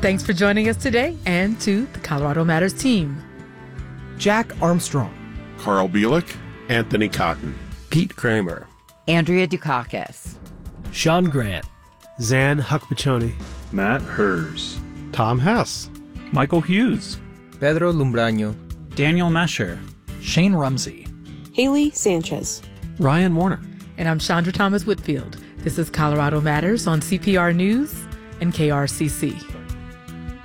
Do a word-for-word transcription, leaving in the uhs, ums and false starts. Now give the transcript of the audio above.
Thanks for joining us today, and to the Colorado Matters team. Jack Armstrong, Carl Bielik, Anthony Cotton, Pete Kramer, Andrea Dukakis, Sean Grant, Zan Huckmachoni, Matt Hers, Tom Hess, Michael Hughes, Pedro Lumbraño, Daniel Mesher, Shane Rumsey, Haley Sanchez, Ryan Warner. And I'm Chandra Thomas Whitfield. This is Colorado Matters on C P R News and K R C C.